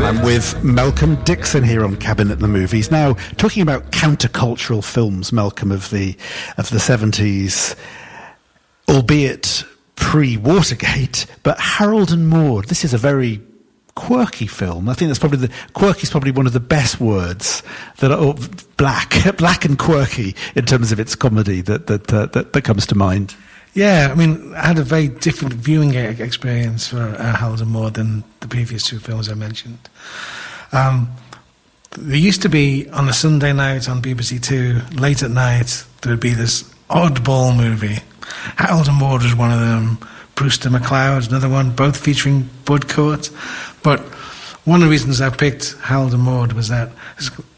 I'm with Malcolm Dixon here on Cabinet the Movies. Now, talking about countercultural films, Malcolm, of the 70s, albeit pre-Watergate, but Harold and Maude, this is a very quirky film. I think that's probably quirky is probably one of the best words that are black and quirky in terms of its comedy that comes to mind. Yeah, I mean, I had a very different viewing experience for Harold and Maude than the previous two films I mentioned. There used to be, on a Sunday night on BBC Two, late at night, there would be this oddball movie. Harold and Maude was one of them. Brewster McCloud, another one, both featuring Bud Cort. But one of the reasons I picked Harold and Maude was that